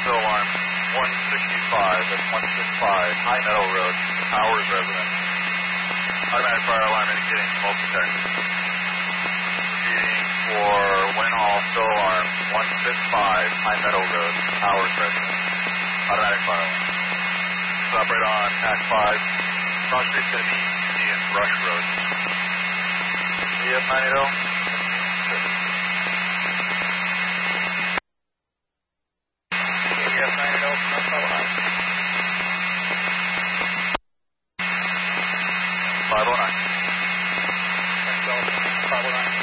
still alarm 165, that's 165, High Meadow Road, Powers resident. Automatic fire alarm indicating smoke detected. Repeating for Winhall, still alarm 165, High Meadow Road, Powers resident. Automatic fire alarm. Let's operate on Act 5. Cross street's going to be Indian Brush Road. EF 980. EF 980, no problem. 509. 509.